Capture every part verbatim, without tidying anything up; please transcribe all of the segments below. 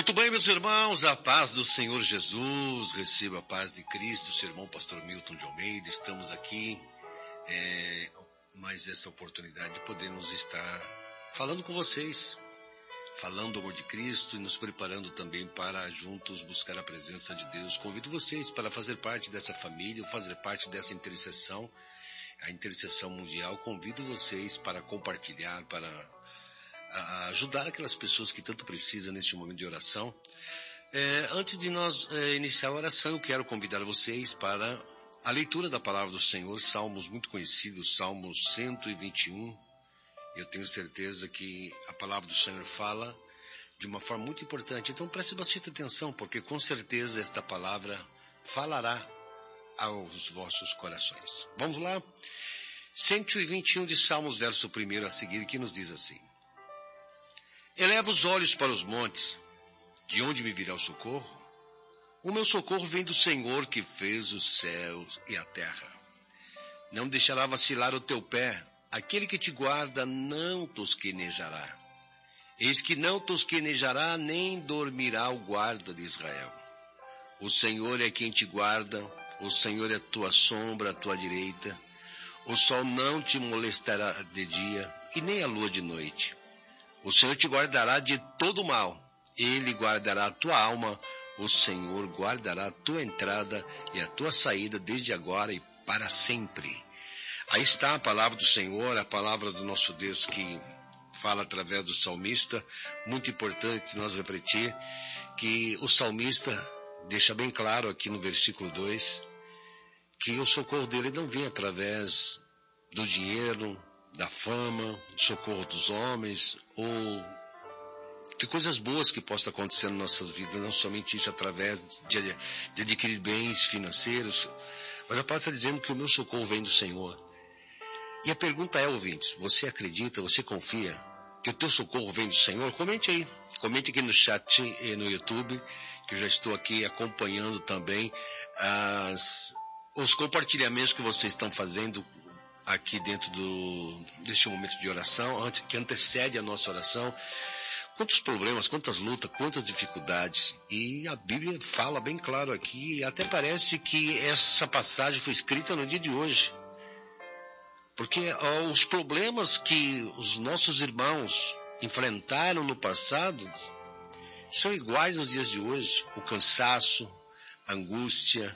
Muito bem, meus irmãos, a paz do Senhor Jesus, receba a paz de Cristo, seu irmão pastor Milton de Almeida. Estamos aqui, é, mais essa oportunidade de podermos estar falando com vocês, falando do amor de Cristo e nos preparando também para juntos buscar a presença de Deus. Convido vocês para fazer parte dessa família, fazer parte dessa intercessão, a intercessão mundial. Convido vocês para compartilhar, para a ajudar aquelas pessoas que tanto precisam neste momento de oração. É, antes de nós é, iniciar a oração, eu quero convidar vocês para a leitura da palavra do Senhor, Salmos muito conhecidos, Salmos cento e vinte e um. Eu tenho certeza que a palavra do Senhor fala de uma forma muito importante. Então preste bastante atenção, porque com certeza esta palavra falará aos vossos corações. Vamos lá? cento e vinte e um de Salmos, verso primeiro a seguir, que nos diz assim: Eleva os olhos para os montes, de onde me virá o socorro? O meu socorro vem do Senhor que fez os céus e a terra. Não deixará vacilar o teu pé, aquele que te guarda não tosquenejará. Eis que não tosquenejará, nem dormirá o guarda de Israel. O Senhor é quem te guarda, o Senhor é tua sombra à tua direita. O sol não te molestará de dia, e nem a lua de noite. O Senhor te guardará de todo mal, Ele guardará a tua alma, o Senhor guardará a tua entrada e a tua saída desde agora e para sempre. Aí está a palavra do Senhor, a palavra do nosso Deus que fala através do salmista. Muito importante nós refletir que o salmista deixa bem claro aqui no versículo dois, que o socorro dele não vem através do dinheiro, da fama, socorro dos homens, ou de coisas boas que possam acontecer nas nossas vidas, não somente isso através de, de adquirir bens financeiros, mas a palavra está dizendo que o meu socorro vem do Senhor. E a pergunta é, ouvintes, você acredita, você confia que o teu socorro vem do Senhor? Comente aí, comente aqui no chat e no YouTube, que eu já estou aqui acompanhando também as, os compartilhamentos que vocês estão fazendo aqui dentro do, deste momento de oração, antes, que antecede a nossa oração. Quantos problemas, quantas lutas, quantas dificuldades. E a Bíblia fala bem claro aqui, e até parece que essa passagem foi escrita no dia de hoje. Porque ó, os problemas que os nossos irmãos enfrentaram no passado são iguais nos dias de hoje. O cansaço, a angústia,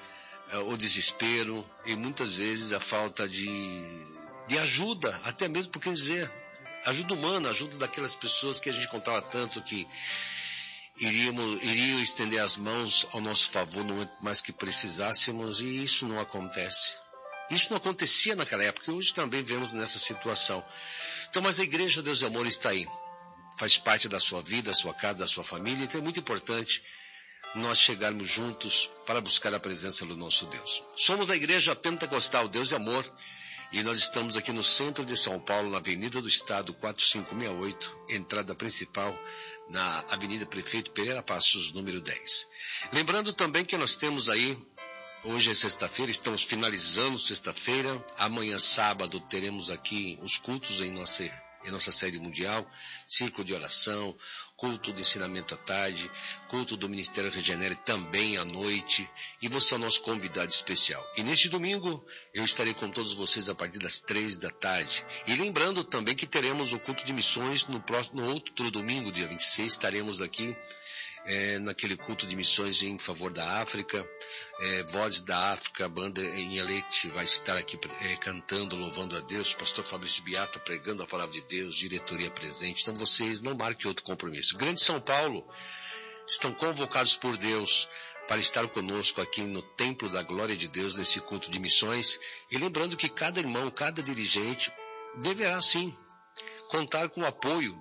o desespero e muitas vezes a falta de, de ajuda, até mesmo, por que dizer, ajuda humana, ajuda daquelas pessoas que a gente contava tanto que iríamos, iriam estender as mãos ao nosso favor no momento mais que precisássemos, e isso não acontece. Isso não acontecia naquela época, e hoje também vemos nessa situação. Então, mas a Igreja Deus e Amor está aí, faz parte da sua vida, da sua casa, da sua família, então é muito importante nós chegarmos juntos para buscar a presença do nosso Deus. Somos a Igreja Pentecostal Deus e Amor, e nós estamos aqui no centro de São Paulo, na Avenida do Estado, quatro cinco seis oito, entrada principal, na Avenida Prefeito Pereira Passos, número dez. Lembrando também que nós temos aí, hoje é sexta-feira, estamos finalizando sexta-feira, amanhã sábado teremos aqui os cultos em nossa em nossa sede mundial, círculo de oração, culto de ensinamento à tarde, culto do Ministério Regenere também à noite, e você é o nosso convidado especial. E neste domingo eu estarei com todos vocês a partir das três da tarde. E lembrando também que teremos o culto de missões no, próximo, no outro domingo, dia vinte e seis, estaremos aqui É, naquele culto de missões em favor da África, é, Vozes da África, a banda em Elete vai estar aqui é, cantando, louvando a Deus, pastor Fabrício Biata pregando a palavra de Deus, diretoria presente. Então vocês não marquem outro compromisso. Grande São Paulo estão convocados por Deus para estar conosco aqui no Templo da Glória de Deus, nesse culto de missões, e lembrando que cada irmão, cada dirigente deverá sim contar com o apoio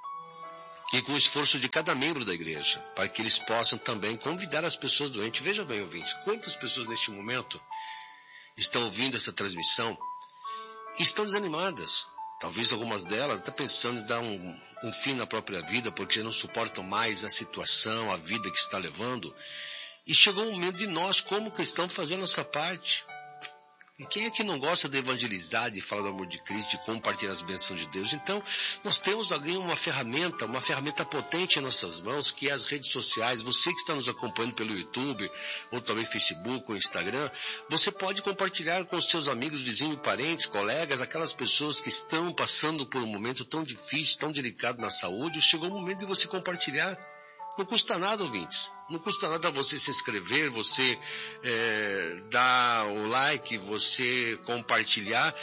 e com o esforço de cada membro da igreja, para que eles possam também convidar as pessoas doentes. Veja bem, ouvintes, quantas pessoas neste momento estão ouvindo essa transmissão e estão desanimadas. Talvez algumas delas estão pensando em dar um, um fim na própria vida, porque não suportam mais a situação, a vida que está levando. E chegou o momento de nós, como cristãos, fazer a nossa parte. E quem é que não gosta de evangelizar, de falar do amor de Cristo, de compartilhar as bênçãos de Deus? Então, nós temos ali uma ferramenta, uma ferramenta potente em nossas mãos, que é as redes sociais. Você que está nos acompanhando pelo YouTube, ou também Facebook, ou Instagram, você pode compartilhar com os seus amigos, vizinhos, parentes, colegas, aquelas pessoas que estão passando por um momento tão difícil, tão delicado na saúde. Chegou o momento de você compartilhar. Não custa nada, ouvintes. Não custa nada você se inscrever, você é, dar o like, você compartilhar.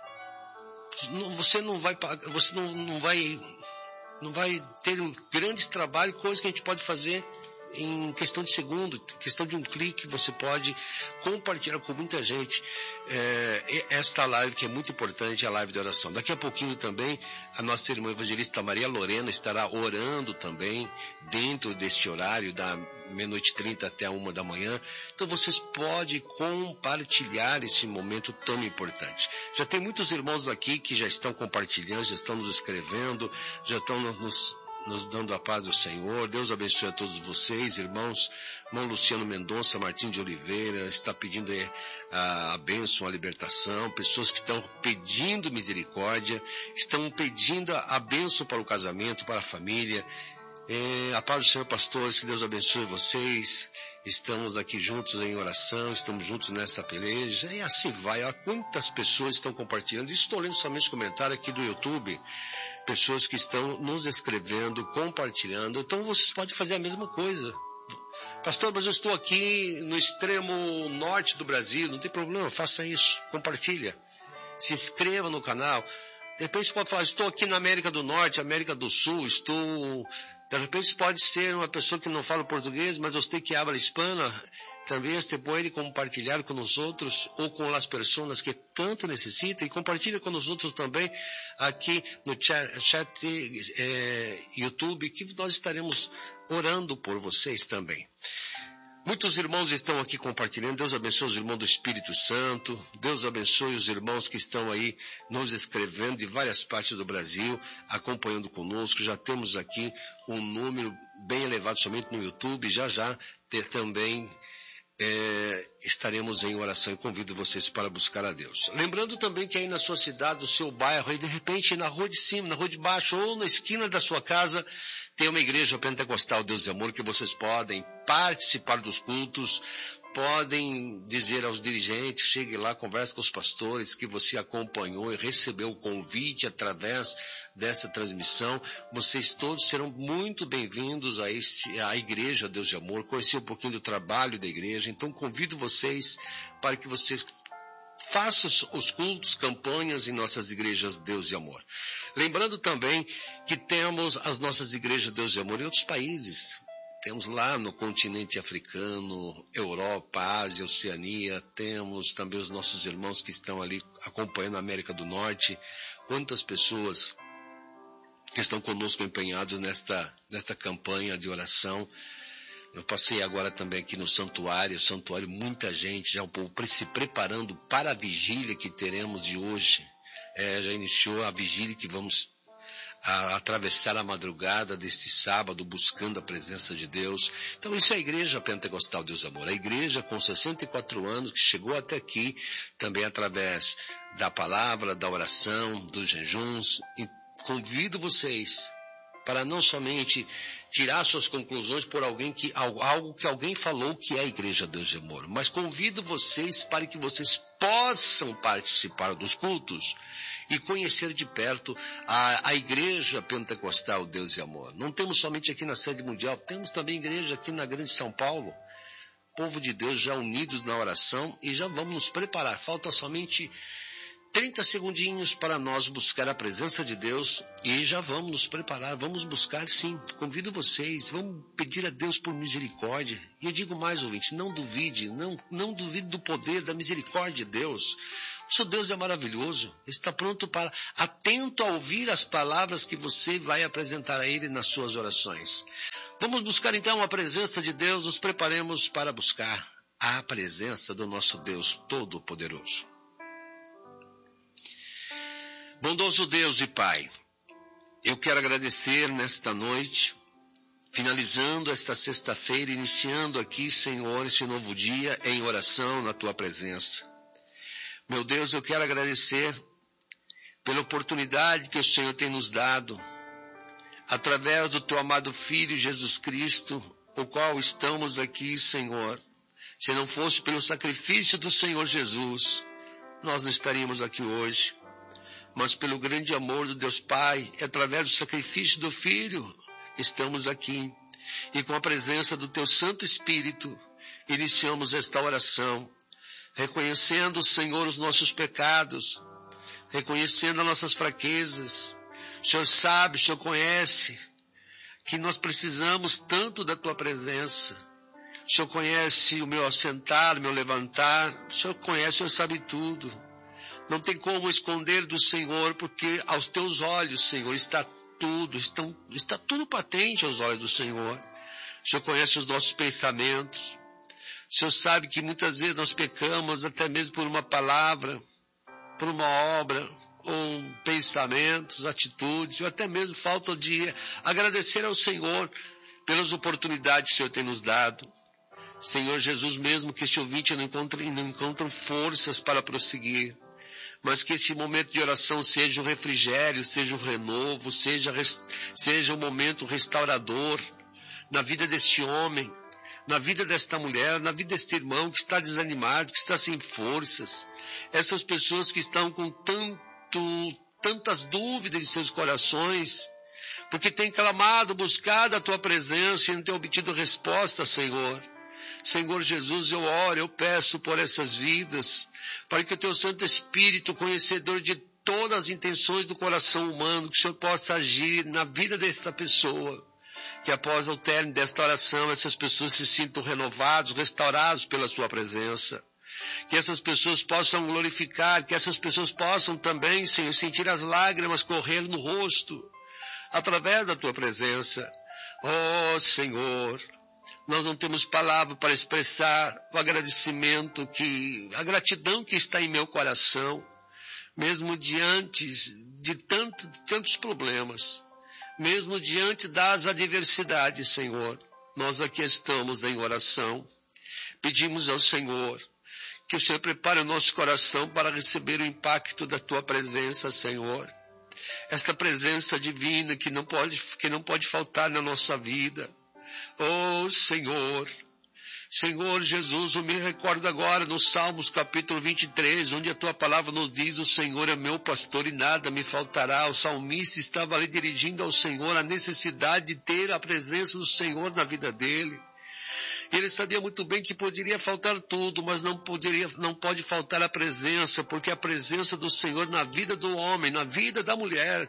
Você não vai, você não, não vai, não vai ter um grande trabalho, coisa que a gente pode fazer em questão de segundo, questão de um clique, você pode compartilhar com muita gente é, esta live, que é muito importante, a live de oração. Daqui a pouquinho também a nossa irmã evangelista Maria Lorena estará orando também dentro deste horário da meia-noite e trinta até a uma da manhã. Então vocês podem compartilhar esse momento tão importante. Já tem muitos irmãos aqui que já estão compartilhando, já estão nos escrevendo, já estão nos nos dando a paz do Senhor. Deus abençoe a todos vocês, irmãos. Irmão Luciano Mendonça Martins de Oliveira está pedindo a, a bênção, a libertação. Pessoas que estão pedindo misericórdia, estão pedindo a bênção para o casamento, para a família. É, a paz do Senhor, pastores, que Deus abençoe vocês. Estamos aqui juntos em oração, estamos juntos nessa peleja, e assim vai. Olha quantas pessoas estão compartilhando. Estou lendo somente os comentários aqui do YouTube, pessoas que estão nos escrevendo, compartilhando. Então vocês podem fazer a mesma coisa. Pastor, mas eu estou aqui no extremo norte do Brasil, não tem problema, faça isso, compartilha. Se inscreva no canal. De repente você pode falar, estou aqui na América do Norte, América do Sul, estou... De repente pode ser uma pessoa que não fala português, mas você que habla hispana, também você pode compartilhar com os outros ou com as pessoas que tanto necessitam, e compartilha com os outros também aqui no chat, chat é, YouTube, que nós estaremos orando por vocês também. Muitos irmãos estão aqui compartilhando. Deus abençoe os irmãos do Espírito Santo. Deus abençoe os irmãos que estão aí nos escrevendo de várias partes do Brasil, acompanhando conosco. Já temos aqui um número bem elevado somente no YouTube. Já já ter também é, estaremos em oração, e convido vocês para buscar a Deus. Lembrando também que aí na sua cidade, no seu bairro, aí de repente na rua de cima, na rua de baixo ou na esquina da sua casa, tem uma igreja pentecostal Deus e Amor, que vocês podem participar dos cultos, podem dizer aos dirigentes, chegue lá, converse com os pastores, que você acompanhou e recebeu o convite através dessa transmissão. Vocês todos serão muito bem-vindos a esse, à igreja Deus e Amor, conhecer um pouquinho do trabalho da igreja. Então convido vocês para que vocês façam os cultos, campanhas em nossas igrejas Deus e Amor. Lembrando também que temos as nossas igrejas Deus e Amor em outros países. Temos lá no continente africano, Europa, Ásia, Oceania. Temos também os nossos irmãos que estão ali acompanhando a América do Norte. Quantas pessoas que estão conosco empenhados nesta, nesta campanha de oração. Eu passei agora também aqui no santuário, santuário, muita gente, já o povo se preparando para a vigília que teremos de hoje. É, já iniciou a vigília que vamos a, atravessar a madrugada deste sábado, buscando a presença de Deus. Então isso é a Igreja Pentecostal Deus Amor, a igreja com sessenta e quatro anos, que chegou até aqui, também através da palavra, da oração, dos jejuns. E convido vocês para não somente tirar suas conclusões por alguém que, algo que alguém falou que é a Igreja Deus e Amor, mas convido vocês para que vocês possam participar dos cultos e conhecer de perto a, a Igreja Pentecostal Deus e Amor. Não temos somente aqui na sede mundial, temos também igreja aqui na Grande São Paulo. Povo de Deus já unidos na oração, e já vamos nos preparar. Falta somente trinta segundinhos para nós buscar a presença de Deus, e já vamos nos preparar, vamos buscar sim. Convido vocês, vamos pedir a Deus por misericórdia. E eu digo mais, ouvinte, não duvide, não, não duvide do poder, da misericórdia de Deus. O seu Deus é maravilhoso, está pronto para, atento a ouvir as palavras que você vai apresentar a Ele nas suas orações. Vamos buscar então a presença de Deus, nos preparemos para buscar a presença do nosso Deus Todo-Poderoso. Bondoso Deus e Pai, eu quero agradecer nesta noite, finalizando esta sexta-feira, iniciando aqui, Senhor, este novo dia em oração na Tua presença. Meu Deus, eu quero agradecer pela oportunidade que o Senhor tem nos dado, através do teu amado Filho Jesus Cristo, o qual estamos aqui, Senhor. Se não fosse pelo sacrifício do Senhor Jesus, nós não estaríamos aqui hoje. Mas pelo grande amor do Deus Pai, através do sacrifício do Filho, estamos aqui. E com a presença do teu Santo Espírito, iniciamos esta oração, reconhecendo, Senhor, os nossos pecados, reconhecendo as nossas fraquezas. O Senhor sabe, o Senhor conhece que nós precisamos tanto da tua presença. O Senhor conhece o meu assentar, o meu levantar. O Senhor conhece, o Senhor sabe tudo. Não tem como esconder do Senhor, porque aos teus olhos, Senhor, está tudo, estão, está tudo patente aos olhos do Senhor. O Senhor conhece os nossos pensamentos. O Senhor sabe que muitas vezes nós pecamos até mesmo por uma palavra, por uma obra, ou pensamentos, atitudes, ou até mesmo falta de agradecer ao Senhor pelas oportunidades que o Senhor tem nos dado. Senhor Jesus, mesmo que este ouvinte não encontre, não encontre forças para prosseguir, mas que esse momento de oração seja um refrigério, seja um renovo, seja, seja um momento restaurador na vida deste homem, na vida desta mulher, na vida deste irmão que está desanimado, que está sem forças. Essas pessoas que estão com tanto, tantas dúvidas em seus corações, porque têm clamado, buscado a tua presença e não têm obtido resposta, Senhor. Senhor Jesus, eu oro, eu peço por essas vidas, para que o teu Santo Espírito, conhecedor de todas as intenções do coração humano, que o Senhor possa agir na vida desta pessoa, que após o término desta oração, essas pessoas se sintam renovados, restaurados pela sua presença, que essas pessoas possam glorificar, que essas pessoas possam também, Senhor, sentir as lágrimas correr no rosto, através da tua presença. Oh, Senhor, nós não temos palavra para expressar o agradecimento, que, a gratidão que está em meu coração, mesmo diante de tanto, tantos problemas, mesmo diante das adversidades, Senhor. Nós aqui estamos em oração. Pedimos ao Senhor que o Senhor prepare o nosso coração para receber o impacto da tua presença, Senhor. Esta presença divina que não pode, que não pode faltar na nossa vida. Oh, Senhor, Senhor Jesus, eu me recordo agora no Salmos capítulo vinte e três, onde a tua palavra nos diz: o Senhor é meu pastor e nada me faltará. O salmista estava ali dirigindo ao Senhor a necessidade de ter a presença do Senhor na vida dele. Ele sabia muito bem que poderia faltar tudo, mas não poderia, não pode faltar a presença, porque a presença do Senhor na vida do homem, na vida da mulher,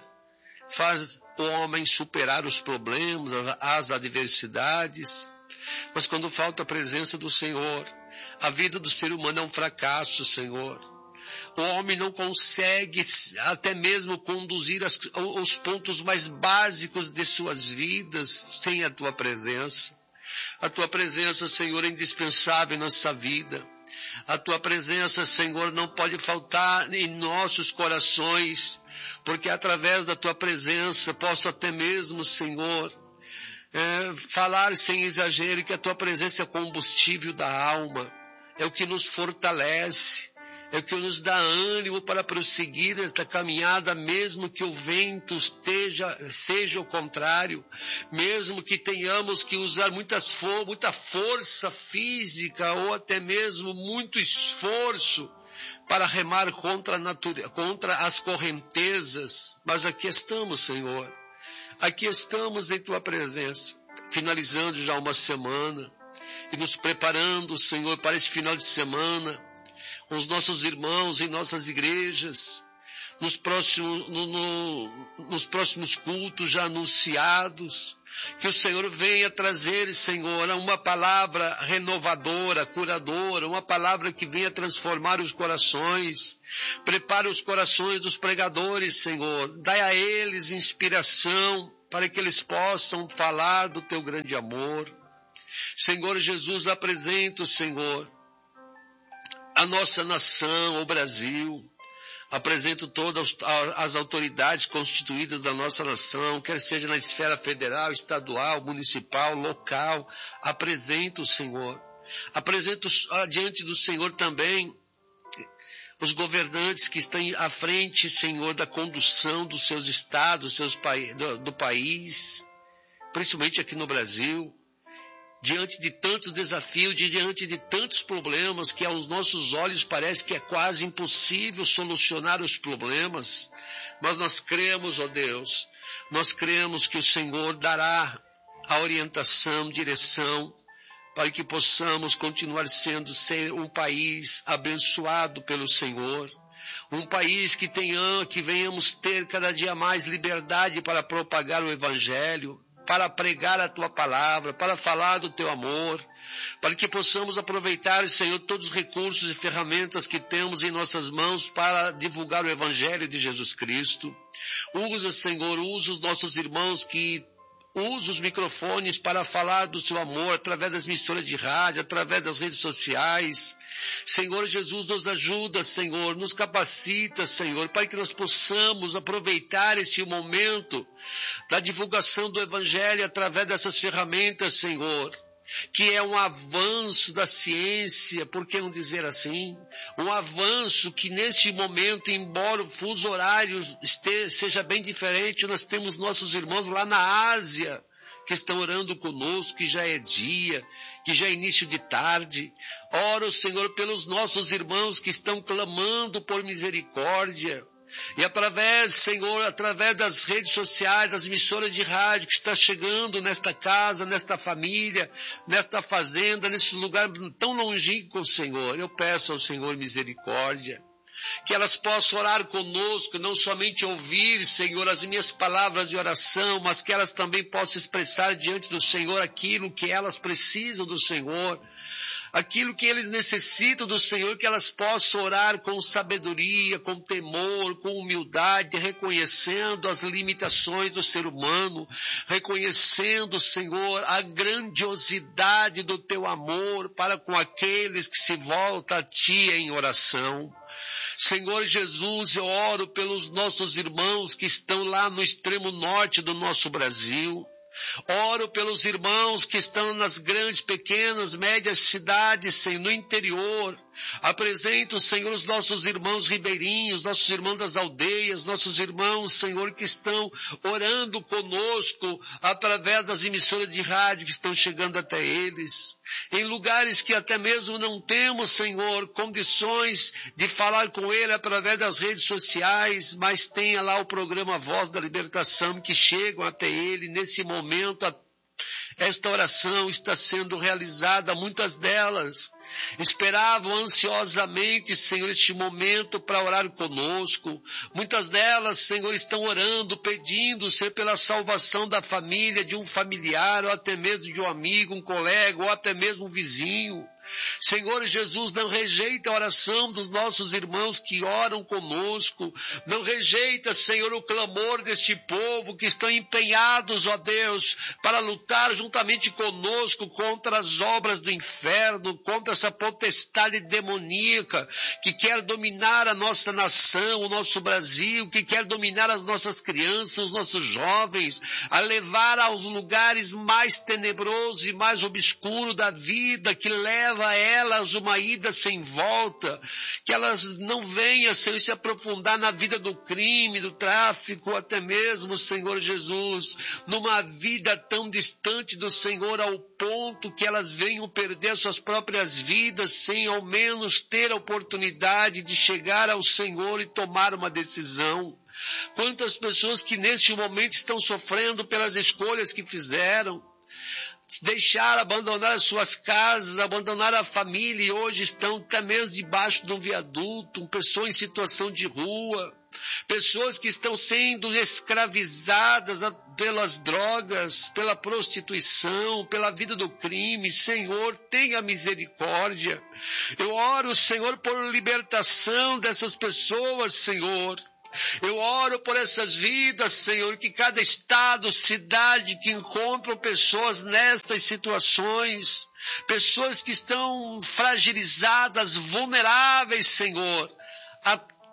faz o homem superar os problemas, as adversidades. Mas quando falta a presença do Senhor, a vida do ser humano é um fracasso, Senhor. O homem não consegue até mesmo conduzir as, os pontos mais básicos de suas vidas sem a tua presença. A tua presença, Senhor, é indispensável em nossa vida. A tua presença, Senhor, não pode faltar em nossos corações, porque através da tua presença posso até mesmo, Senhor, é, falar sem exagero que a tua presença é combustível da alma, é o que nos fortalece, é o que nos dá ânimo para prosseguir esta caminhada, mesmo que o vento esteja, seja o contrário, mesmo que tenhamos que usar muitas for, muita força física ou até mesmo muito esforço para remar contra a natureza, contra as correntezas. Mas aqui estamos, Senhor, aqui estamos em tua presença, finalizando já uma semana e nos preparando, Senhor, para esse final de semana, com os nossos irmãos em nossas igrejas, nos próximos, no, no, nos próximos cultos já anunciados, que o Senhor venha trazer, Senhor, uma palavra renovadora, curadora, uma palavra que venha transformar os corações. Prepare os corações dos pregadores, Senhor, dai a eles inspiração para que eles possam falar do teu grande amor. Senhor Jesus, apresento, Senhor, a nossa nação, o Brasil. Apresento todas as autoridades constituídas da nossa nação, quer seja na esfera federal, estadual, municipal, local. Apresento, Senhor. Apresento diante do Senhor também os governantes que estão à frente, Senhor, da condução dos seus estados, dos seus pa... do, do país, principalmente aqui no Brasil, diante de tantos desafios, diante de tantos problemas, que aos nossos olhos parece que é quase impossível solucionar os problemas, mas nós cremos, ó Deus, nós cremos que o Senhor dará a orientação, direção, para que possamos continuar sendo ser um país abençoado pelo Senhor, um país que tenha, que venhamos ter cada dia mais liberdade para propagar o Evangelho, para pregar a Tua palavra, para falar do Teu amor, para que possamos aproveitar, Senhor, todos os recursos e ferramentas que temos em nossas mãos para divulgar o Evangelho de Jesus Cristo. Usa, Senhor, usa os nossos irmãos que usa os microfones para falar do seu amor através das emissoras de rádio, através das redes sociais. Senhor Jesus, nos ajuda, Senhor, nos capacita, Senhor, para que nós possamos aproveitar esse momento da divulgação do Evangelho através dessas ferramentas, Senhor, que é um avanço da ciência, por que não dizer assim? Um avanço que nesse momento, embora o fuso horário esteja, seja bem diferente, nós temos nossos irmãos lá na Ásia, que estão orando conosco, que já é dia, que já é início de tarde. Ora, Senhor, pelos nossos irmãos que estão clamando por misericórdia. E através, Senhor, através das redes sociais, das emissoras de rádio que está chegando nesta casa, nesta família, nesta fazenda, nesse lugar tão longínquo, Senhor, eu peço ao Senhor misericórdia. Que elas possam orar conosco, não somente ouvir, Senhor, as minhas palavras de oração, mas que elas também possam expressar diante do Senhor aquilo que elas precisam do Senhor, aquilo que eles necessitam do Senhor, que elas possam orar com sabedoria, com temor, com humildade, reconhecendo as limitações do ser humano, reconhecendo, Senhor, a grandiosidade do Teu amor para com aqueles que se voltam a Ti em oração. Senhor Jesus, eu oro pelos nossos irmãos que estão lá no extremo norte do nosso Brasil. Oro pelos irmãos que estão nas grandes, pequenas, médias cidades, Senhor, no interior. Apresento, Senhor, os nossos irmãos ribeirinhos, nossos irmãos das aldeias, nossos irmãos, Senhor, que estão orando conosco através das emissoras de rádio que estão chegando até eles. Em lugares que até mesmo não temos, Senhor, condições de falar com ele através das redes sociais, mas tenha lá o programa Voz da Libertação que chegam até ele nesse momento. Esta oração está sendo realizada, muitas delas esperavam ansiosamente, Senhor, este momento para orar conosco. Muitas delas, Senhor, estão orando, pedindo, Senhor, pela salvação da família, de um familiar, ou até mesmo de um amigo, um colega, ou até mesmo um vizinho. Senhor Jesus, não rejeita a oração dos nossos irmãos que oram conosco, não rejeita, Senhor, o clamor deste povo que estão empenhados, ó Deus, para lutar juntamente conosco contra as obras do inferno, contra essa potestade demoníaca que quer dominar a nossa nação, o nosso Brasil, que quer dominar as nossas crianças, os nossos jovens, a levar aos lugares mais tenebrosos e mais obscuros da vida, que leva a elas uma ida sem volta, que elas não venham, Senhor, se aprofundar na vida do crime, do tráfico, até mesmo, Senhor Jesus, numa vida tão distante do Senhor, ao ponto que elas venham perder suas próprias vidas, sem ao menos ter a oportunidade de chegar ao Senhor e tomar uma decisão. Quantas pessoas que neste momento estão sofrendo pelas escolhas que fizeram, deixar, abandonar as suas casas, abandonar a família e hoje estão até mesmo debaixo de um viaduto, pessoas em situação de rua, pessoas que estão sendo escravizadas pelas drogas, pela prostituição, pela vida do crime. Senhor, tenha misericórdia. Eu oro, Senhor, por libertação dessas pessoas, Senhor. Eu oro por essas vidas, Senhor, que cada estado, cidade que encontram pessoas nestas situações, pessoas que estão fragilizadas, vulneráveis, Senhor, a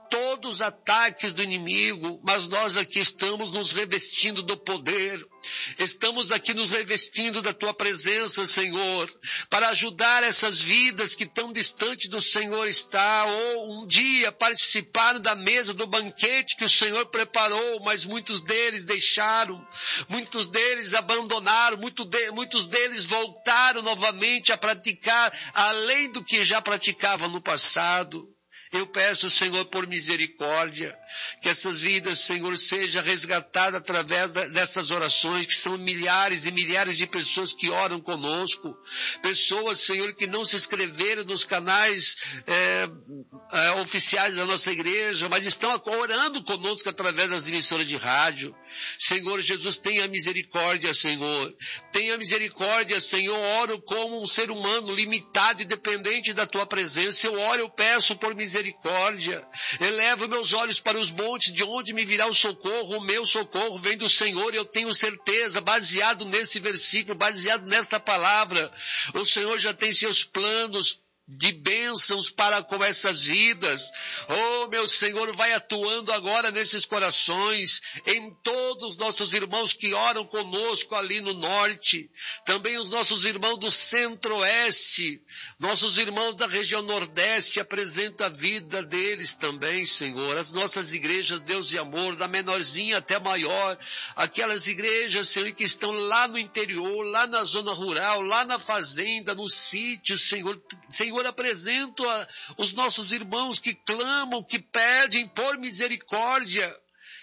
todos os ataques do inimigo, mas nós aqui estamos nos revestindo do poder, estamos aqui nos revestindo da tua presença, Senhor, para ajudar essas vidas que tão distante do Senhor está, ou um dia participaram da mesa do banquete que o Senhor preparou, mas muitos deles deixaram, muitos deles abandonaram, muito de, muitos deles voltaram novamente a praticar além do que já praticavam no passado. Eu peço, Senhor, por misericórdia, que essas vidas, Senhor, sejam resgatadas através dessas orações, que são milhares e milhares de pessoas que oram conosco. Pessoas, Senhor, que não se inscreveram nos canais é, é, oficiais da nossa igreja, mas estão orando conosco através das emissoras de rádio. Senhor Jesus, tenha misericórdia, Senhor. Tenha misericórdia, Senhor. Eu oro como um ser humano limitado e dependente da tua presença. Eu oro, eu peço por misericórdia. Misericórdia, elevo meus olhos para os montes, de onde me virá o socorro. O meu socorro vem do Senhor, eu tenho certeza, baseado nesse versículo, baseado nesta palavra, o Senhor já tem seus planos de bênçãos para com essas vidas. Oh, meu Senhor, vai atuando agora nesses corações, em todos os nossos irmãos que oram conosco ali no norte, também os nossos irmãos do centro-oeste, nossos irmãos da região nordeste, apresenta a vida deles também, Senhor. As nossas igrejas, Deus de amor, da menorzinha até a maior, aquelas igrejas, Senhor, que estão lá no interior, lá na zona rural, lá na fazenda, no sítio, Senhor, Senhor, apresento a, os nossos irmãos que clamam, que pedem por misericórdia.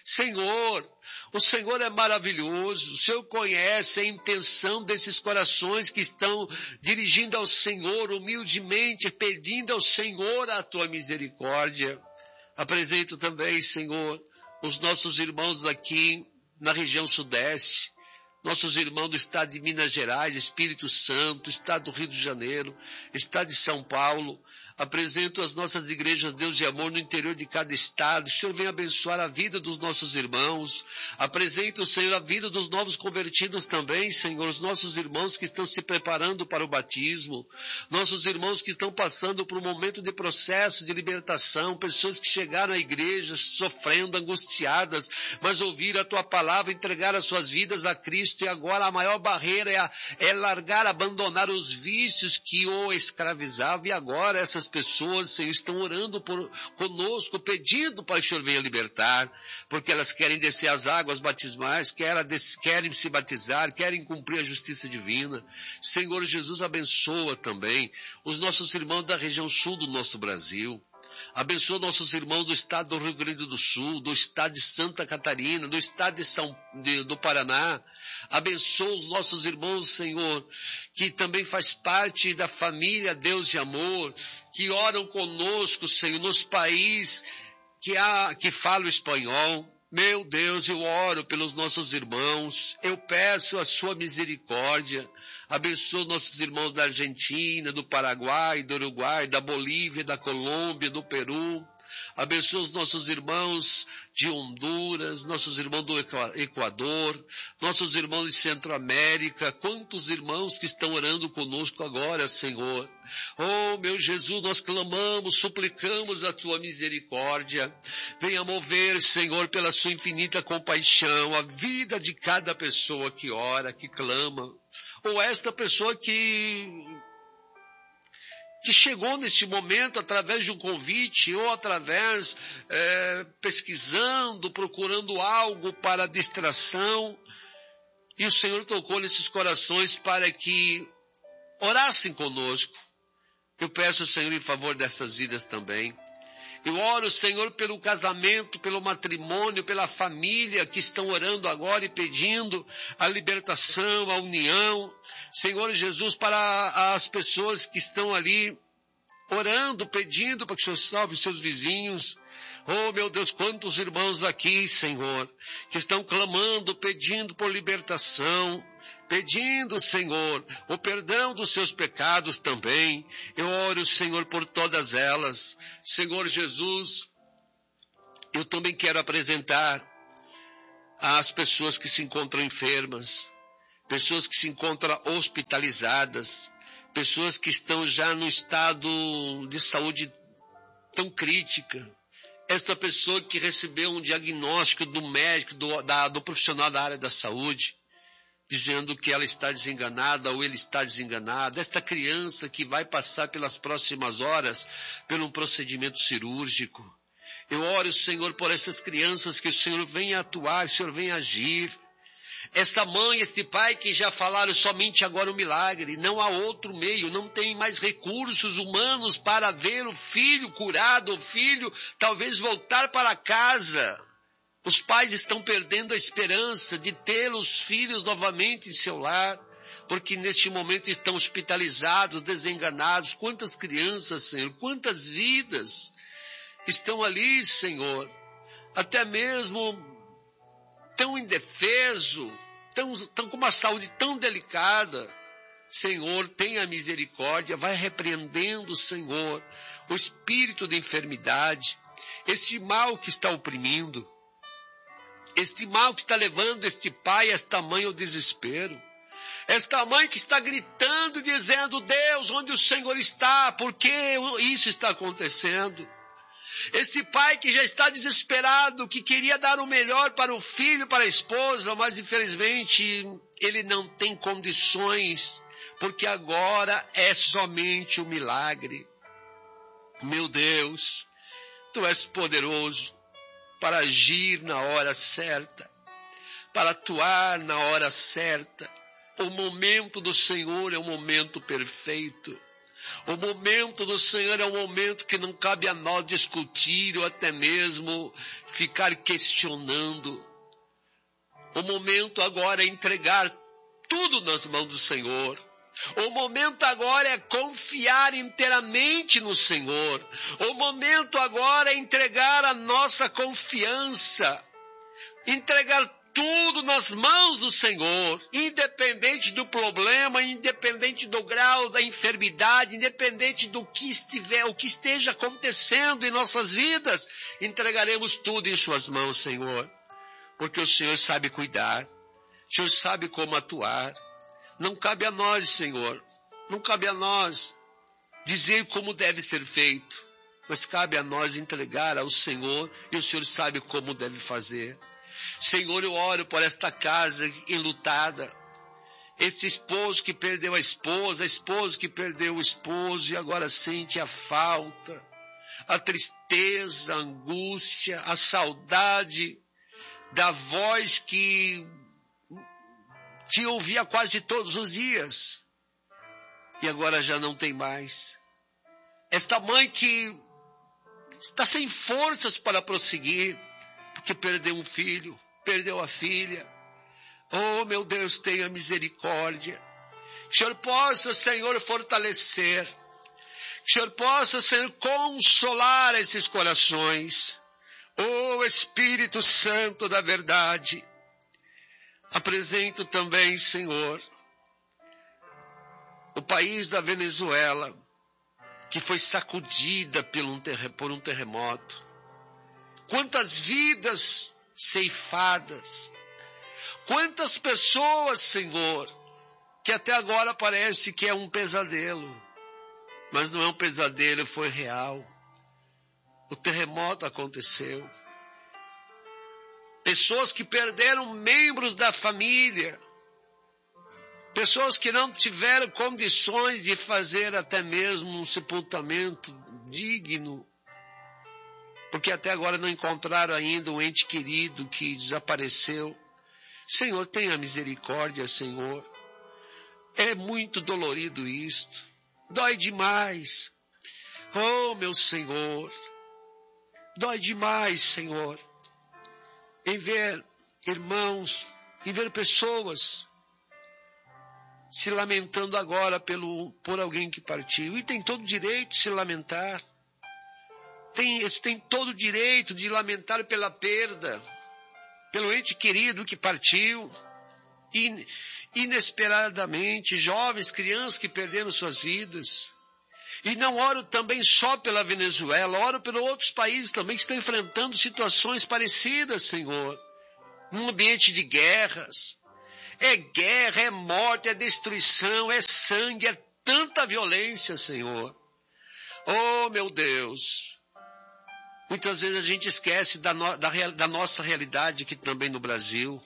Senhor, o Senhor é maravilhoso, o Senhor conhece a intenção desses corações que estão dirigindo ao Senhor humildemente, pedindo ao Senhor a tua misericórdia. Apresento também, Senhor, os nossos irmãos aqui na região sudeste, nossos irmãos do estado de Minas Gerais, Espírito Santo, estado do Rio de Janeiro, estado de São Paulo. Apresento as nossas igrejas, Deus de amor, no interior de cada estado. O Senhor vem abençoar a vida dos nossos irmãos. Apresento, Senhor, a vida dos novos convertidos também, Senhor. Os nossos irmãos que estão se preparando para o batismo. Nossos irmãos que estão passando por um momento de processo de libertação. Pessoas que chegaram à igreja sofrendo, angustiadas, mas ouviram a tua palavra, entregaram as suas vidas a Cristo. E agora a maior barreira é, a, é largar, abandonar os vícios que o escravizavam. E agora essas pessoas, Senhor, estão orando por, conosco, pedindo para que o Senhor venha libertar, porque elas querem descer as águas batismais, querem se batizar, querem cumprir a justiça divina. Senhor Jesus, abençoa também os nossos irmãos da região sul do nosso Brasil. Abençoa nossos irmãos do estado do Rio Grande do Sul, do estado de Santa Catarina, do estado de São, de, do Paraná. Abençoa os nossos irmãos, Senhor, que também faz parte da família Deus de amor, que oram conosco, Senhor, nos países que, há, que falam espanhol. Meu Deus, eu oro pelos nossos irmãos, eu peço a sua misericórdia. Abençoa nossos irmãos da Argentina, do Paraguai, do Uruguai, da Bolívia, da Colômbia, do Peru. Abençoa os nossos irmãos de Honduras, nossos irmãos do Equador, nossos irmãos de Centro-América. Quantos irmãos que estão orando conosco agora, Senhor. Oh, meu Jesus, nós clamamos, suplicamos a tua misericórdia. Venha mover, Senhor, pela sua infinita compaixão, a vida de cada pessoa que ora, que clama. Ou esta pessoa que... que chegou neste momento através de um convite ou através, é, pesquisando, procurando algo para distração, e o Senhor tocou nesses corações para que orassem conosco. Eu peço, Senhor, em favor dessas vidas também. Eu oro, Senhor, pelo casamento, pelo matrimônio, pela família que estão orando agora e pedindo a libertação, a união. Senhor Jesus, para as pessoas que estão ali orando, pedindo para que o Senhor salve os seus vizinhos. Oh, meu Deus, quantos irmãos aqui, Senhor, que estão clamando, pedindo por libertação, pedindo, Senhor, o perdão dos seus pecados também. Eu oro, Senhor, por todas elas. Senhor Jesus, eu também quero apresentar as pessoas que se encontram enfermas, pessoas que se encontram hospitalizadas, pessoas que estão já num estado de saúde tão crítica, esta pessoa que recebeu um diagnóstico do médico, do, da, do profissional da área da saúde, dizendo que ela está desenganada ou ele está desenganado, esta criança que vai passar pelas próximas horas por um procedimento cirúrgico. Eu oro, Senhor, por essas crianças, que o Senhor venha atuar, que o Senhor venha agir. Esta mãe, este pai que já falaram somente agora o milagre, não há outro meio, não tem mais recursos humanos para ver o filho curado, o filho talvez voltar para casa. Os pais estão perdendo a esperança de ter os filhos novamente em seu lar, porque neste momento estão hospitalizados, desenganados. Quantas crianças, Senhor, quantas vidas estão ali, Senhor, até mesmo tão indefeso, tão, tão com uma saúde tão delicada. Senhor, tenha misericórdia, vai repreendendo, Senhor, o espírito de enfermidade, esse mal que está oprimindo, este mal que está levando este pai, esta mãe ao desespero, esta mãe que está gritando, dizendo: Deus, onde o Senhor está? Por que isso está acontecendo? Este pai que já está desesperado, que queria dar o melhor para o filho, para a esposa, mas infelizmente ele não tem condições, porque agora é somente o milagre. Meu Deus, Tu és poderoso para agir na hora certa, para atuar na hora certa. O momento do Senhor é o momento perfeito. O momento do Senhor é um momento que não cabe a nós discutir ou até mesmo ficar questionando. O momento agora é entregar tudo nas mãos do Senhor. O momento agora é confiar inteiramente no Senhor. O momento agora é entregar a nossa confiança, entregar tudo nas mãos do Senhor, independente do problema, independente do grau da enfermidade, independente do que estiver, o que esteja acontecendo em nossas vidas, entregaremos tudo em Suas mãos, Senhor, porque o Senhor sabe cuidar, o Senhor sabe como atuar. Não cabe a nós, Senhor, não cabe a nós dizer como deve ser feito, mas cabe a nós entregar ao Senhor, e o Senhor sabe como deve fazer. Senhor, eu oro por esta casa enlutada, esse esposo que perdeu a esposa, a esposa que perdeu o esposo e agora sente a falta, a tristeza, a angústia, a saudade da voz que te ouvia quase todos os dias e agora já não tem mais. Esta mãe que está sem forças para prosseguir, porque perdeu um filho, perdeu a filha. Oh, meu Deus, tenha misericórdia. Que o Senhor possa, Senhor, fortalecer. Que o Senhor possa, Senhor, consolar esses corações. Oh, Espírito Santo da verdade. Apresento também, Senhor, o país da Venezuela, que foi sacudida por um, terre, por um terremoto. Quantas vidas ceifadas, quantas pessoas, Senhor, que até agora parece que é um pesadelo, mas não é um pesadelo, foi real. O terremoto aconteceu. Pessoas que perderam membros da família, pessoas que não tiveram condições de fazer até mesmo um sepultamento digno, porque até agora não encontraram ainda um ente querido que desapareceu. Senhor, tenha misericórdia, Senhor. É muito dolorido isto. Dói demais. Oh, meu Senhor. Dói demais, Senhor, em ver irmãos, em ver pessoas se lamentando agora pelo, por alguém que partiu. E tem todo o direito de se lamentar. Tem, eles têm todo o direito de lamentar pela perda, pelo ente querido que partiu, in, inesperadamente, jovens, crianças que perderam suas vidas. E não oro também só pela Venezuela, oro pelos outros países também que estão enfrentando situações parecidas, Senhor. Num ambiente de guerras. É guerra, é morte, é destruição, é sangue, é tanta violência, Senhor. Oh, meu Deus. Muitas vezes a gente esquece da, no, da, da nossa realidade aqui também no Brasil.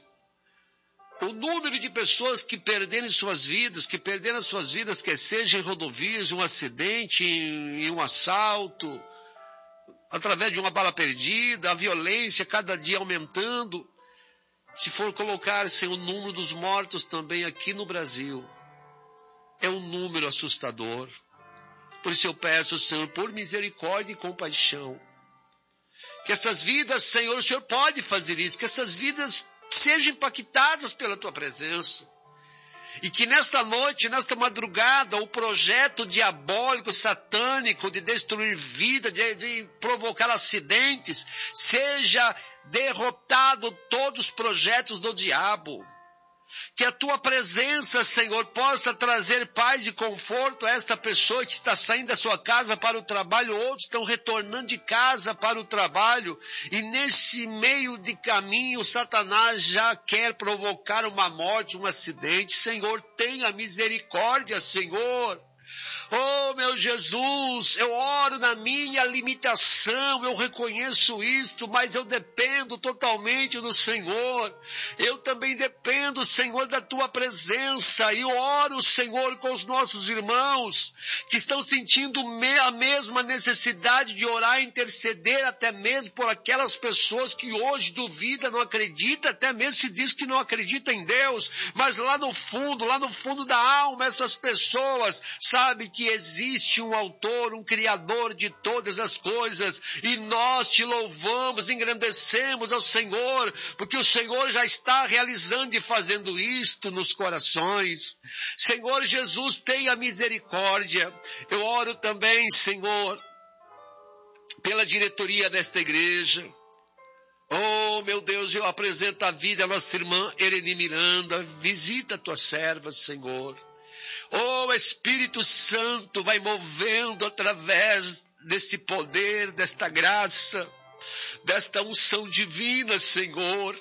O número de pessoas que perderam suas vidas, que perderam as suas vidas, quer seja em rodovias, um acidente, em, em um assalto, através de uma bala perdida, a violência cada dia aumentando. Se for colocar assim, o número dos mortos também aqui no Brasil, é um número assustador. Por isso eu peço, Senhor, por misericórdia e compaixão, que essas vidas, Senhor, o Senhor pode fazer isso, que essas vidas sejam impactadas pela Tua presença. E que nesta noite, nesta madrugada, o projeto diabólico, satânico de destruir vida, de, de provocar acidentes, seja derrotado todos os projetos do diabo. Que a Tua presença, Senhor, possa trazer paz e conforto a esta pessoa que está saindo da sua casa para o trabalho, outros estão retornando de casa para o trabalho, e nesse meio de caminho, Satanás já quer provocar uma morte, um acidente. Senhor, tenha misericórdia, Senhor. Oh, meu Jesus, eu oro na minha limitação, eu reconheço isto, mas eu dependo totalmente do Senhor. Eu também dependo, Senhor, da Tua presença, e oro, Senhor, com os nossos irmãos que estão sentindo a mesma necessidade de orar e interceder, até mesmo por aquelas pessoas que hoje duvidam, não acreditam, até mesmo se diz que não acredita em Deus, mas lá no fundo, lá no fundo da alma, essas pessoas sabem que existe um autor, um criador de todas as coisas, e nós te louvamos, engrandecemos ao Senhor, porque o Senhor já está realizando e fazendo isto nos corações. Senhor Jesus, tenha misericórdia. Eu oro também, Senhor, pela diretoria desta igreja. Oh, meu Deus, eu apresento a vida à nossa irmã Ereni Miranda. Visita a tua serva, Senhor. Oh, Espírito Santo, vai movendo através desse poder, desta graça, desta unção divina, Senhor.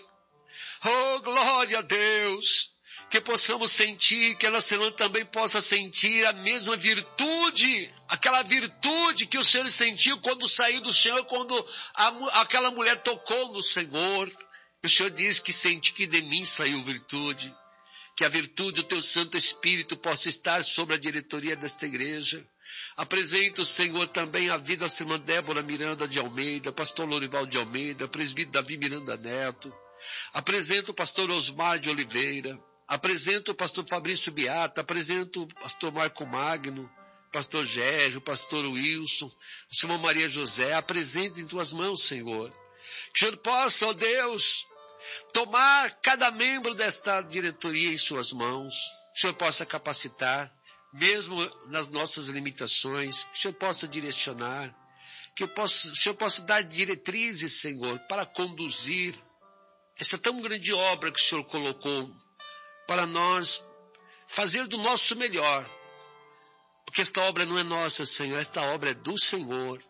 Oh, glória a Deus, que possamos sentir, que a nossa irmã também possa sentir a mesma virtude, aquela virtude que o Senhor sentiu quando saiu do Senhor, quando a, aquela mulher tocou no Senhor. O Senhor diz que senti que de mim saiu virtude. Que a virtude do Teu Santo Espírito possa estar sobre a diretoria desta igreja. Apresento, Senhor, também a vida da irmã Débora Miranda de Almeida, pastor Lorival de Almeida, presbítero Davi Miranda Neto. Apresento o pastor Osmar de Oliveira. Apresento o pastor Fabrício Beata. Apresento o pastor Marco Magno, pastor Gérgio, pastor Wilson, a senhora Maria José. Apresento em Tuas mãos, Senhor. Que o Senhor possa, ó Deus, tomar cada membro desta diretoria em suas mãos, que o Senhor possa capacitar, mesmo nas nossas limitações, que o Senhor possa direcionar, que eu possa, o Senhor possa dar diretrizes, Senhor, para conduzir essa tão grande obra que o Senhor colocou para nós fazer do nosso melhor, porque esta obra não é nossa, Senhor, esta obra é do Senhor,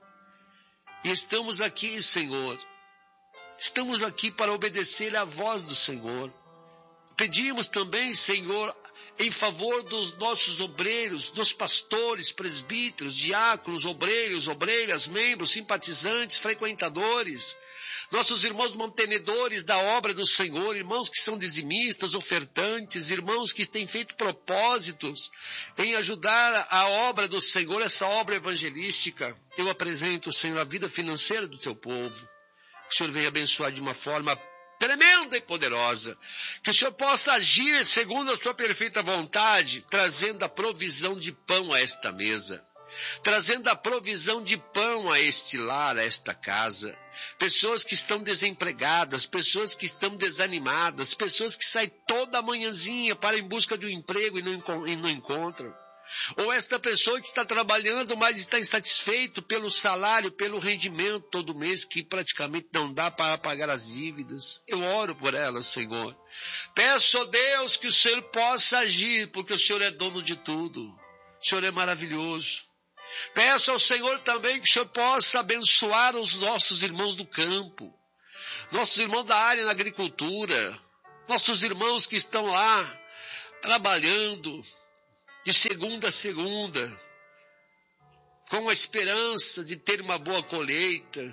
e estamos aqui, Senhor, estamos aqui para obedecer à voz do Senhor. Pedimos também, Senhor, em favor dos nossos obreiros, dos pastores, presbíteros, diáconos, obreiros, obreiras, membros, simpatizantes, frequentadores, nossos irmãos mantenedores da obra do Senhor, irmãos que são dizimistas, ofertantes, irmãos que têm feito propósitos em ajudar a obra do Senhor, essa obra evangelística. Eu apresento, Senhor, a vida financeira do Teu povo. Que o Senhor venha abençoar de uma forma tremenda e poderosa. Que o Senhor possa agir segundo a sua perfeita vontade, trazendo a provisão de pão a esta mesa, trazendo a provisão de pão a este lar, a esta casa. Pessoas que estão desempregadas, pessoas que estão desanimadas, pessoas que saem toda manhãzinha para em busca de um emprego e não, e não encontram. Ou esta pessoa que está trabalhando, mas está insatisfeito pelo salário, pelo rendimento todo mês, que praticamente não dá para pagar as dívidas. Eu oro por ela, Senhor. Peço a Deus que o Senhor possa agir, porque o Senhor é dono de tudo. O Senhor é maravilhoso. Peço ao Senhor também que o Senhor possa abençoar os nossos irmãos do campo, nossos irmãos da área na agricultura, nossos irmãos que estão lá trabalhando de segunda a segunda, com a esperança de ter uma boa colheita,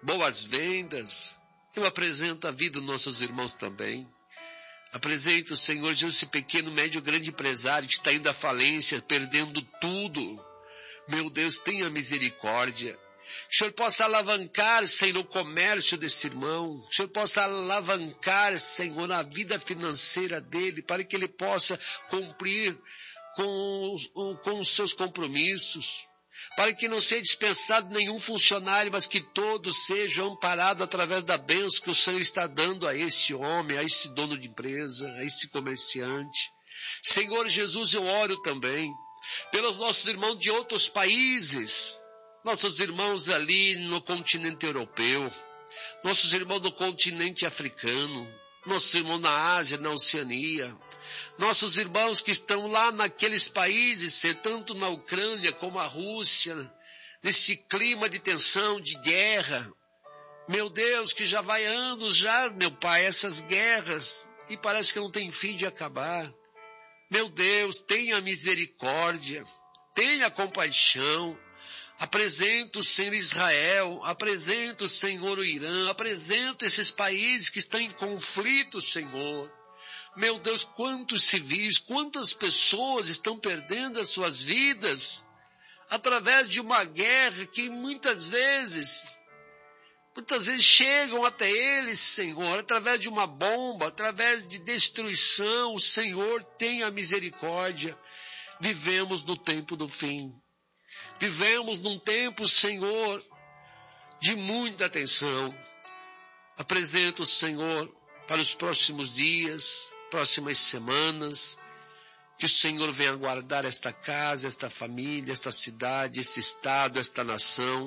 boas vendas. Eu apresento a vida dos nossos irmãos também. Apresento, Senhor Jesus, esse pequeno, médio, grande empresário que está indo à falência, perdendo tudo. Meu Deus, tenha misericórdia. Que o Senhor possa alavancar, Senhor, o comércio desse irmão. Que o Senhor possa alavancar, Senhor, a vida financeira dele, para que ele possa cumprir com os, com os seus compromissos. Para que não seja dispensado nenhum funcionário, mas que todos sejam amparados através da bênção que o Senhor está dando a esse homem, a esse dono de empresa, a esse comerciante. Senhor Jesus, eu oro também pelos nossos irmãos de outros países, nossos irmãos ali no continente europeu, nossos irmãos no continente africano, nossos irmãos na Ásia, na Oceania, nossos irmãos que estão lá naqueles países, tanto na Ucrânia como a Rússia, nesse clima de tensão, de guerra. Meu Deus, que já vai anos já, meu Pai, essas guerras, e parece que não tem fim de acabar. Meu Deus, tenha misericórdia, tenha compaixão. Apresenta o Senhor Israel, apresenta o Senhor o Irã, apresenta esses países que estão em conflito, Senhor. Meu Deus, quantos civis, quantas pessoas estão perdendo as suas vidas através de uma guerra que muitas vezes, muitas vezes chegam até eles, Senhor, através de uma bomba, através de destruição. O Senhor tenha misericórdia. Vivemos no tempo do fim. Vivemos num tempo, Senhor, de muita atenção. Apresento o Senhor para os próximos dias, próximas semanas, que o Senhor venha guardar esta casa, esta família, esta cidade, este estado, esta nação,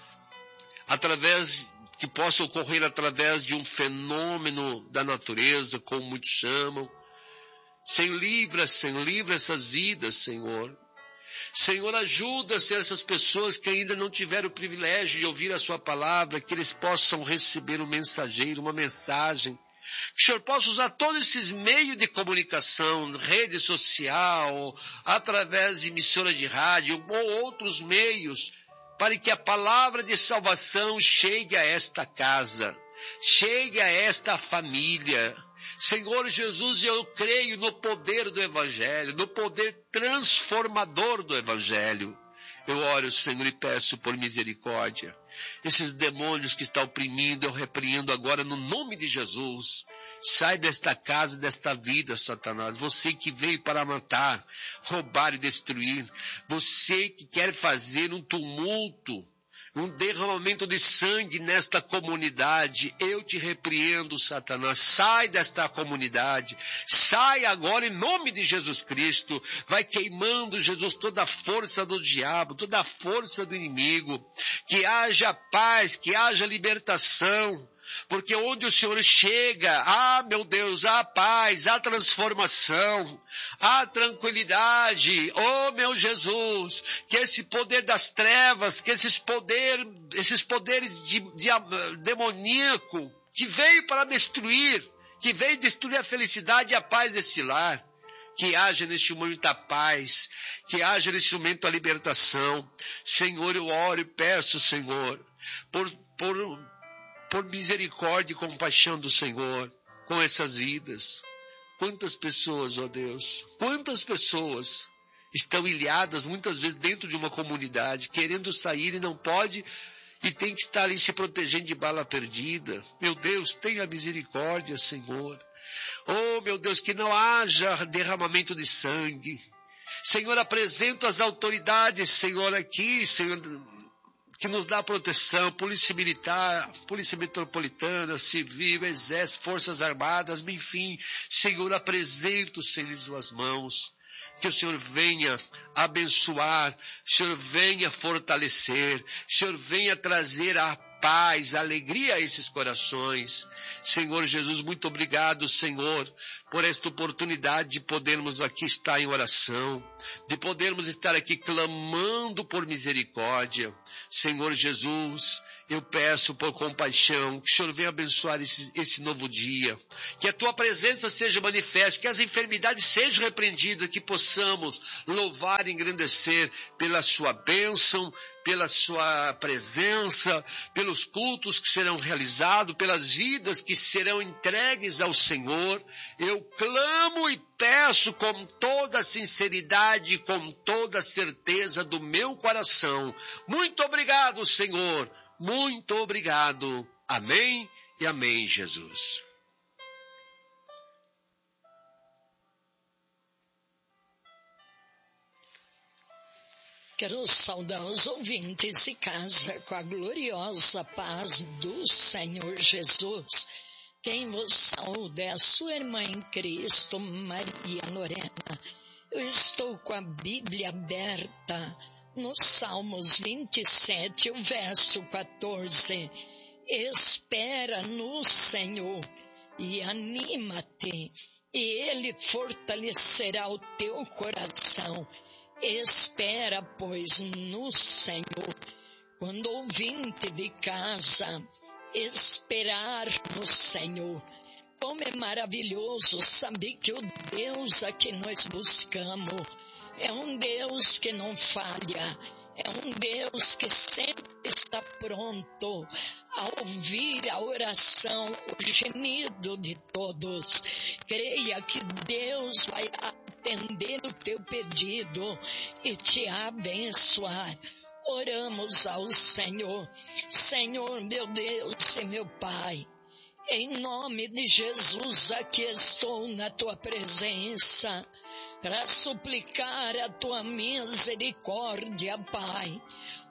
através, que possa ocorrer através de um fenômeno da natureza, como muitos chamam. Senhor, livra, Senhor, livra essas vidas, Senhor. Senhor, ajuda, Senhor, essas pessoas que ainda não tiveram o privilégio de ouvir a sua palavra, que eles possam receber um mensageiro, uma mensagem. Que o Senhor possa usar todos esses meios de comunicação, rede social, através de emissora de rádio ou outros meios, para que a palavra de salvação chegue a esta casa, chegue a esta família. Senhor Jesus, eu creio no poder do Evangelho, no poder transformador do Evangelho. Eu oro, Senhor, e peço por misericórdia. Esses demônios que estão oprimindo, eu repreendo agora no nome de Jesus. Sai desta casa, desta vida, Satanás. Você que veio para matar, roubar e destruir. Você que quer fazer um tumulto, um derramamento de sangue nesta comunidade. Eu te repreendo, Satanás. Sai desta comunidade. Sai agora em nome de Jesus Cristo. Vai queimando, Jesus, toda a força do diabo, toda a força do inimigo. Que haja paz, que haja libertação. Porque onde o Senhor chega, ah, meu Deus, há paz, há transformação, há tranquilidade. Oh, meu Jesus, que esse poder das trevas, que esses, poder, esses poderes de, de, demoníaco, que veio para destruir, que veio destruir a felicidade e a paz desse lar, que haja neste momento a paz, que haja neste momento a libertação. Senhor, eu oro e peço, Senhor, por... por por misericórdia e compaixão do Senhor com essas vidas. Quantas pessoas, ó Deus, quantas pessoas estão ilhadas muitas vezes dentro de uma comunidade, querendo sair e não pode, e tem que estar ali se protegendo de bala perdida. Meu Deus, tenha misericórdia, Senhor. Oh, meu Deus, que não haja derramamento de sangue. Senhor, apresento as autoridades, Senhor, aqui, Senhor, que nos dá proteção, polícia militar, polícia metropolitana, civil, exército, forças armadas, enfim, Senhor, apresento, Senhor, em suas mãos, que o Senhor venha abençoar, o Senhor venha fortalecer, o Senhor venha trazer a paz, a alegria a esses corações. Senhor Jesus, muito obrigado, Senhor, por esta oportunidade de podermos aqui estar em oração, de podermos estar aqui clamando por misericórdia. Senhor Jesus, eu peço por compaixão, que o Senhor venha abençoar esse, esse novo dia, que a Tua presença seja manifesta, que as enfermidades sejam repreendidas, que possamos louvar e engrandecer pela Sua bênção, pela Sua presença, pelo pelos cultos que serão realizados, pelas vidas que serão entregues ao Senhor. Eu clamo e peço com toda a sinceridade e com toda a certeza do meu coração. Muito obrigado, Senhor. Muito obrigado. Amém e amém, Jesus. Quero saudar os ouvintes e casa com a gloriosa paz do Senhor Jesus. Quem vos saúda é a sua irmã em Cristo, Maria Lorena. Eu estou com a Bíblia aberta no Salmos vinte e sete, o verso quatorze. Espera no Senhor e anima-te, e Ele fortalecerá o teu coração. Espera, pois, no Senhor. Quando ouvinte de casa, esperar no Senhor. Como é maravilhoso saber que o Deus a que nós buscamos é um Deus que não falha, é um Deus que sempre está pronto a ouvir a oração, o gemido de todos. Creia que Deus vai atender o teu pedido e te abençoar. Oramos ao Senhor. Senhor, meu Deus e meu Pai, em nome de Jesus, aqui estou na tua presença para suplicar a tua misericórdia, Pai.